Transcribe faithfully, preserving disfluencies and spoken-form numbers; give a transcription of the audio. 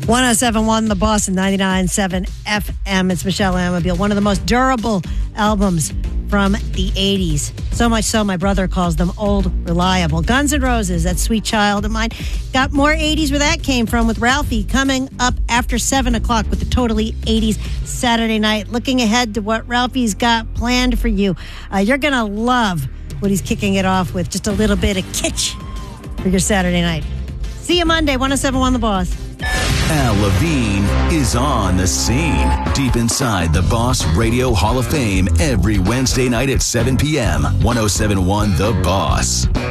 one oh seven point one The Boss and ninety-nine point seven F M. It's Michelle Amabile, one of the most durable albums from the eighties. So much so, my brother calls them old reliable. Guns N' Roses, that sweet child of mine. Got more eighties where that came from with Ralphie coming up after seven o'clock with the Totally eighties Saturday night. Looking ahead to what Ralphie's got planned for you. Uh, you're going to love what he's kicking it off with. Just a little bit of kitsch for your Saturday night. See you Monday, one oh seven point one The Boss. Al Levine is on the scene, deep inside the Boss Radio Hall of Fame every Wednesday night at seven p.m. one oh seven point one The Boss.